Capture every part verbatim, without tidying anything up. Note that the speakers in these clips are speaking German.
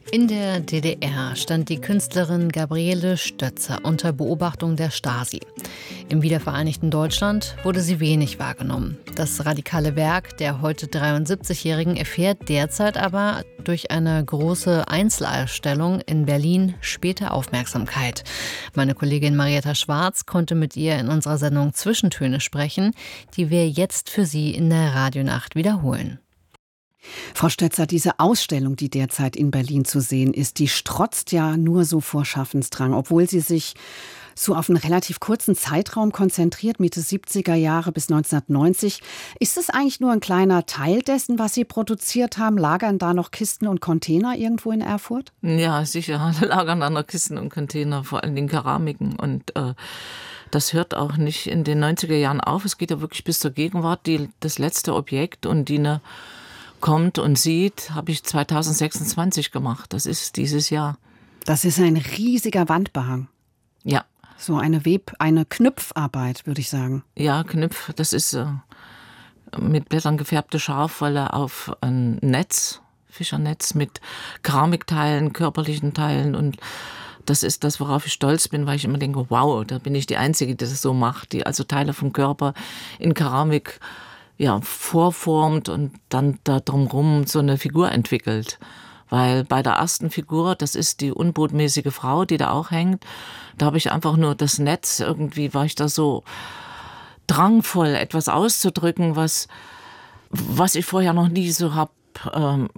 In der D D R stand die Künstlerin Gabriele Stötzer unter Beobachtung der Stasi. Im wiedervereinigten Deutschland wurde sie wenig wahrgenommen. Das radikale Werk der heute dreiundsiebzigjährigen erfährt derzeit aber durch eine große Einzelausstellung in Berlin späte Aufmerksamkeit. Meine Kollegin Marietta Schwarz konnte mit ihr in unserer Sendung Zwischentöne sprechen, die wir jetzt für Sie in der Radionacht wiederholen. Frau Stötzer, diese Ausstellung, die derzeit in Berlin zu sehen ist, die strotzt ja nur so vor Schaffensdrang, obwohl sie sich so auf einen relativ kurzen Zeitraum konzentriert, Mitte siebziger Jahre bis neunzehnhundertneunzig. Ist es eigentlich nur ein kleiner Teil dessen, was Sie produziert haben? Lagern da noch Kisten und Container irgendwo in Erfurt? Ja, sicher, lagern da noch Kisten und Container, vor allem den Keramiken. Und äh, das hört auch nicht in den neunziger Jahren auf. Es geht ja wirklich bis zur Gegenwart. Die, das letzte Objekt, und die eine kommt und sieht, habe ich zweitausendsechsundzwanzig gemacht. Das ist dieses Jahr. Das ist ein riesiger Wandbehang. Ja. So eine Web-, eine Knüpfarbeit, würde ich sagen. Ja, Knüpf, das ist äh, mit Blättern gefärbte Schafwolle auf ein Netz, Fischernetz mit Keramikteilen, körperlichen Teilen, und das ist das, worauf ich stolz bin, weil ich immer denke, wow, da bin ich die Einzige, die das so macht, die also Teile vom Körper in Keramik ja, vorformt und dann da drumherum so eine Figur entwickelt. Weil bei der ersten Figur, das ist die unbotmäßige Frau, die da auch hängt, da habe ich einfach nur das Netz, irgendwie war ich da so drangvoll, etwas auszudrücken, was, was ich vorher noch nie so habe ähm,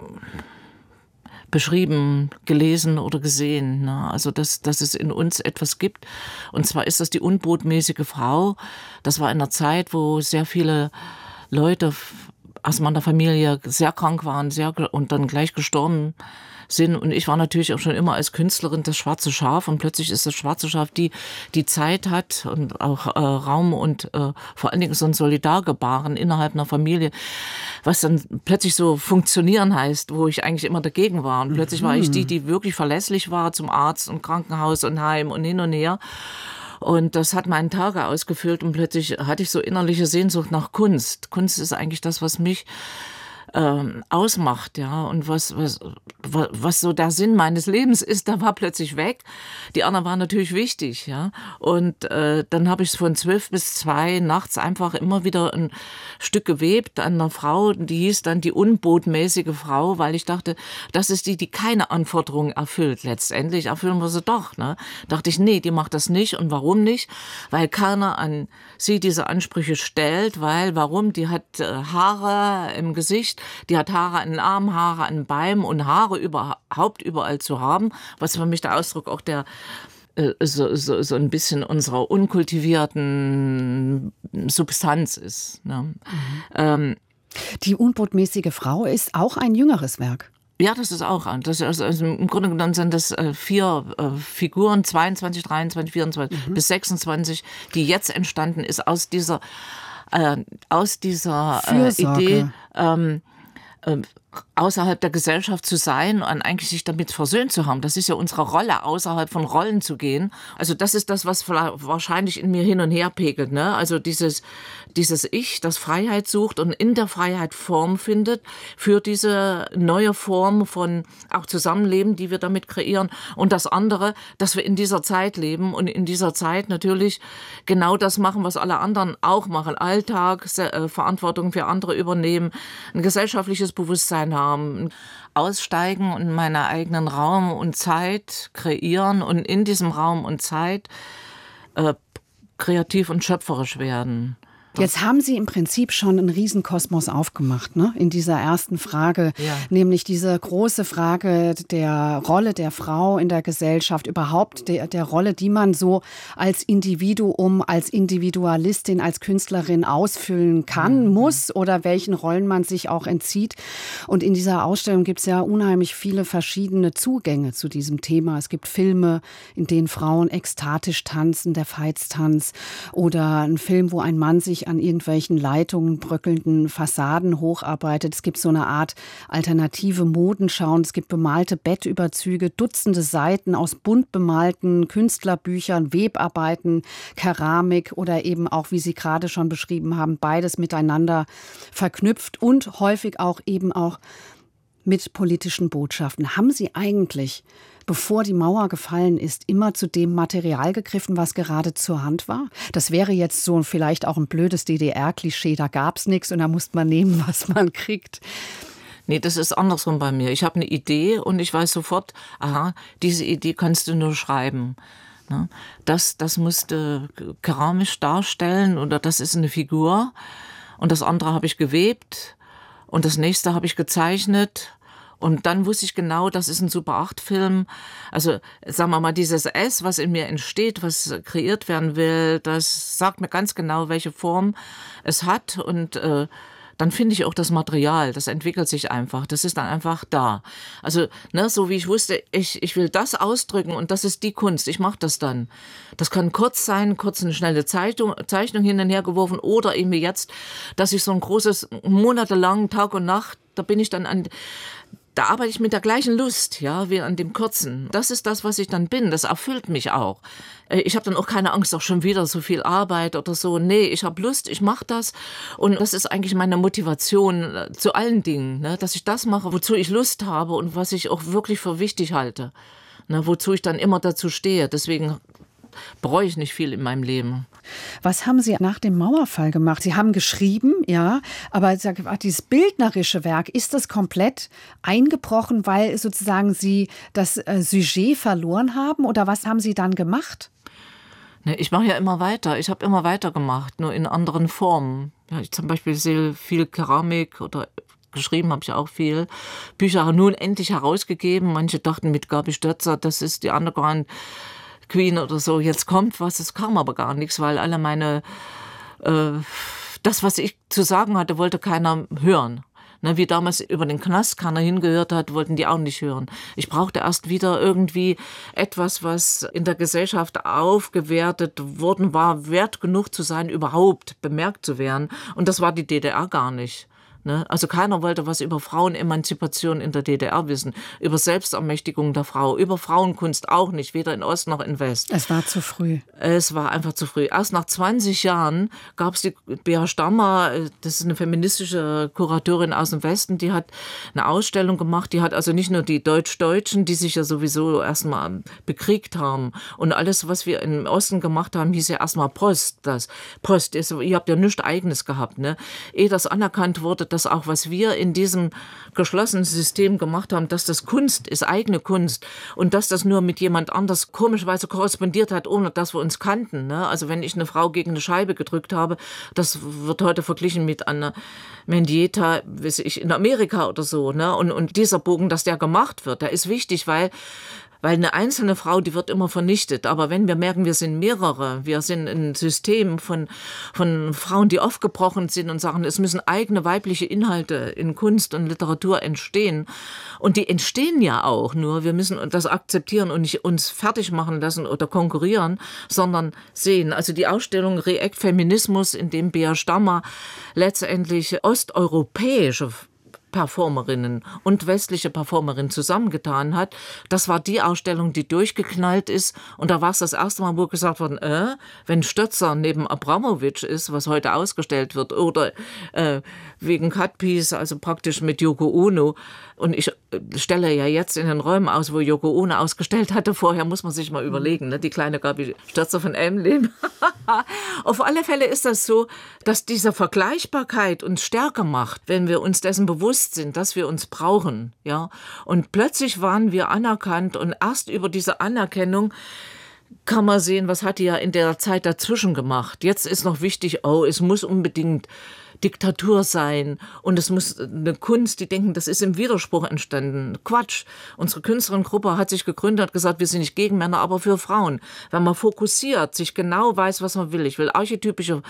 beschrieben, gelesen oder gesehen. Ne? Also, dass, dass es in uns etwas gibt. Und zwar ist das die unbotmäßige Frau. Das war in einer Zeit, wo sehr viele Leute aus meiner Familie sehr krank waren sehr und dann gleich gestorben sind. Und ich war natürlich auch schon immer als Künstlerin das schwarze Schaf. Und plötzlich ist das schwarze Schaf, die die Zeit hat und auch äh, Raum und äh, vor allen Dingen so ein Solidargebaren innerhalb einer Familie, was dann plötzlich so funktionieren heißt, wo ich eigentlich immer dagegen war. Und plötzlich war ich die, die wirklich verlässlich war zum Arzt und Krankenhaus und Heim und hin und her. Und das hat meinen Tage ausgefüllt, und plötzlich hatte ich so innerliche Sehnsucht nach Kunst. Kunst ist eigentlich das, was mich ähm, ausmacht, ja, und was, was, was, was so der Sinn meines Lebens ist, da war plötzlich weg. Die anderen waren natürlich wichtig, ja. Und äh, dann habe ich von zwölf bis zwei nachts einfach immer wieder ein Stück gewebt an einer Frau, die hieß dann die unbotmäßige Frau, weil ich dachte, das ist die, die keine Anforderungen erfüllt. Letztendlich erfüllen wir sie doch, ne. Dachte ich, nee, die macht das nicht. Und warum nicht? Weil keiner an sie diese Ansprüche stellt, weil, warum? Die hat äh, Haare im Gesicht, die hat Haare an den Armen, Haare an den Beinen und Haare überhaupt überall zu haben, was für mich der Ausdruck auch der äh, so, so, so ein bisschen unserer unkultivierten Substanz ist. Ne? Mhm. Ähm, Die unbotmäßige Frau ist auch ein jüngeres Werk. Ja, das ist auch. Das ist, also im Grunde genommen sind das äh, vier äh, Figuren, zweiundzwanzig, dreiundzwanzig, vierundzwanzig mhm. bis sechsundzwanzig, die jetzt entstanden ist aus dieser, äh, aus dieser äh, Idee, ähm, äh, außerhalb der Gesellschaft zu sein und eigentlich sich damit versöhnt zu haben. Das ist ja unsere Rolle, außerhalb von Rollen zu gehen. Also das ist das, was wahrscheinlich in mir hin und her pegelt. Ne? Also dieses, dieses Ich, das Freiheit sucht und in der Freiheit Form findet für diese neue Form von auch Zusammenleben, die wir damit kreieren. Und das andere, dass wir in dieser Zeit leben und in dieser Zeit natürlich genau das machen, was alle anderen auch machen. Alltag, äh, Verantwortung für andere übernehmen, ein gesellschaftliches Bewusstsein haben, aussteigen und meinen eigenen Raum und Zeit kreieren und in diesem Raum und Zeit äh, kreativ und schöpferisch werden. Jetzt haben Sie im Prinzip schon einen Riesenkosmos aufgemacht, ne? In dieser ersten Frage, ja. Nämlich diese große Frage der Rolle der Frau in der Gesellschaft, überhaupt der, der Rolle, die man so als Individuum, als Individualistin, als Künstlerin ausfüllen kann, mhm. muss, oder welchen Rollen man sich auch entzieht. Und in dieser Ausstellung gibt es ja unheimlich viele verschiedene Zugänge zu diesem Thema. Es gibt Filme, in denen Frauen ekstatisch tanzen, der Veitstanz, oder ein Film, wo ein Mann sich an irgendwelchen Leitungen, bröckelnden Fassaden hocharbeitet. Es gibt so eine Art alternative Modenschauen. Es gibt bemalte Bettüberzüge, Dutzende Seiten aus bunt bemalten Künstlerbüchern, Webarbeiten, Keramik oder eben auch, wie Sie gerade schon beschrieben haben, beides miteinander verknüpft und häufig auch eben auch mit politischen Botschaften. Haben Sie eigentlich, bevor die Mauer gefallen ist, immer zu dem Material gegriffen, was gerade zur Hand war? Das wäre jetzt so vielleicht auch ein blödes D D R-Klischee, da gab es nichts und da musste man nehmen, was man kriegt. Nee, das ist andersrum bei mir. Ich habe eine Idee und ich weiß sofort, aha, diese Idee kannst du nur schreiben. Das, das musst du keramisch darstellen oder das ist eine Figur und das andere habe ich gewebt und das nächste habe ich gezeichnet. Und dann wusste ich genau, das ist ein Super acht Film. Also sagen wir mal, dieses S, was in mir entsteht, was kreiert werden will, das sagt mir ganz genau, welche Form es hat. Und äh, dann finde ich auch das Material, das entwickelt sich einfach, das ist dann einfach da. Also ne, so wie ich wusste, ich, ich will das ausdrücken und das ist die Kunst, ich mache das dann. Das kann kurz sein, kurz eine schnelle Zeichnung, Zeichnung hin und her geworfen oder eben jetzt, dass ich so ein großes, monatelang, Tag und Nacht, da bin ich dann an... Da arbeite ich mit der gleichen Lust, ja, wie an dem Kurzen. Das ist das, was ich dann bin. Das erfüllt mich auch. Ich habe dann auch keine Angst, auch schon wieder so viel Arbeit oder so. Nee, ich habe Lust, ich mache das. Und das ist eigentlich meine Motivation zu allen Dingen, ne? Dass ich das mache, wozu ich Lust habe und was ich auch wirklich für wichtig halte. Ne? Wozu ich dann immer dazu stehe. Deswegen bereue ich nicht viel in meinem Leben. Was haben Sie nach dem Mauerfall gemacht? Sie haben geschrieben, ja, aber dieses bildnerische Werk, ist das komplett eingebrochen, weil sozusagen Sie das Sujet verloren haben? Oder was haben Sie dann gemacht? Ne, ich mache ja immer weiter. Ich habe immer weiter gemacht, nur in anderen Formen. Ja, ich zum Beispiel sehe viel Keramik oder geschrieben habe ich auch viel. Bücher nun endlich herausgegeben. Manche dachten mit Gabi Stötzer, das ist die Underground Queen oder so, jetzt kommt was, es kam aber gar nichts, weil alle meine, äh, das, was ich zu sagen hatte, wollte keiner hören. Ne, wie damals über den Knast keiner hingehört hat, wollten die auch nicht hören. Ich brauchte erst wieder irgendwie etwas, was in der Gesellschaft aufgewertet worden war, wert genug zu sein, überhaupt bemerkt zu werden. Und das war die D D R gar nicht. Ne? Also keiner wollte was über Frauenemanzipation in der D D R wissen, über Selbstermächtigung der Frau, über Frauenkunst auch nicht, weder in Ost noch in West. Es war zu früh. Es war einfach zu früh. Erst nach zwanzig Jahren gab es die Bea Stammer, das ist eine feministische Kuratorin aus dem Westen, die hat eine Ausstellung gemacht, die hat also nicht nur die Deutsch-Deutschen, die sich ja sowieso erstmal bekriegt haben und alles, was wir im Osten gemacht haben, hieß ja erstmal Post. Das Post ist, ihr habt ja nichts Eigenes gehabt, ne? Ehe das anerkannt wurde, dass auch, was wir in diesem geschlossenen System gemacht haben, dass das Kunst ist, eigene Kunst und dass das nur mit jemand anders komischerweise korrespondiert hat, ohne dass wir uns kannten. Ne? Also wenn ich eine Frau gegen eine Scheibe gedrückt habe, das wird heute verglichen mit einer Mendieta, weiß ich, in Amerika oder so. Ne? Und, und dieser Bogen, dass der gemacht wird, der ist wichtig, weil Weil eine einzelne Frau, die wird immer vernichtet. Aber wenn wir merken, wir sind mehrere, wir sind ein System von, von Frauen, die aufgebrochen sind und sagen, es müssen eigene weibliche Inhalte in Kunst und Literatur entstehen. Und die entstehen ja auch, nur wir müssen das akzeptieren und nicht uns fertig machen lassen oder konkurrieren, sondern sehen. Also die Ausstellung React Feminismus, in dem Bea Stammer letztendlich osteuropäische Performerinnen und westliche Performerinnen zusammengetan hat. Das war die Ausstellung, die durchgeknallt ist. Und da war es das erste Mal, wo gesagt wurde, äh, wenn Stötzer neben Abramowitsch ist, was heute ausgestellt wird, oder äh, wegen Cutpiece, also praktisch mit Yoko Ono. Und ich stelle ja jetzt in den Räumen aus, wo Yoko Ono ausgestellt hatte. Vorher muss man sich mal überlegen, ne? Die kleine Gabi Stötzer von Emlem. Auf alle Fälle ist das so, dass diese Vergleichbarkeit uns stärker macht, wenn wir uns dessen bewusst sind, dass wir uns brauchen. Ja? Und plötzlich waren wir anerkannt und erst über diese Anerkennung kann man sehen, was hat die ja in der Zeit dazwischen gemacht. Jetzt ist noch wichtig, oh, es muss unbedingt Diktatur sein und es muss eine Kunst, die denken, das ist im Widerspruch entstanden. Quatsch. Unsere Künstlerinnengruppe hat sich gegründet, hat gesagt, wir sind nicht gegen Männer, aber für Frauen. Wenn man fokussiert, sich genau weiß, was man will. Ich will archetypische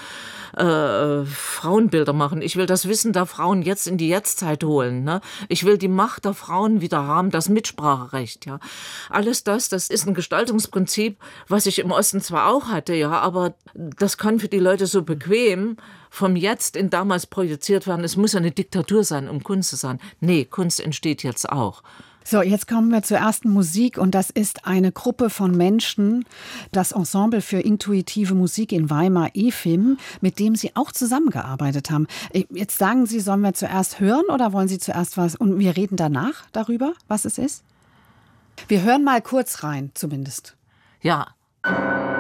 äh, Frauenbilder machen. Ich will das Wissen der Frauen jetzt in die Jetztzeit holen. Ne? Ich will die Macht der Frauen wieder haben, das Mitspracherecht. Ja? Alles das, das ist ein Gestaltungsprinzip, was ich im Osten zwar auch hatte, ja, aber das kann für die Leute so bequem vom Jetzt in damals projiziert werden. Es muss eine Diktatur sein, um Kunst zu sein. Nee, Kunst entsteht jetzt auch. So, jetzt kommen wir zur ersten Musik und das ist eine Gruppe von Menschen, das Ensemble für intuitive Musik in Weimar, E F I M, mit dem Sie auch zusammengearbeitet haben. Jetzt sagen Sie, sollen wir zuerst hören oder wollen Sie zuerst was? Und wir reden danach darüber, was es ist? Wir hören mal kurz rein, zumindest. Ja.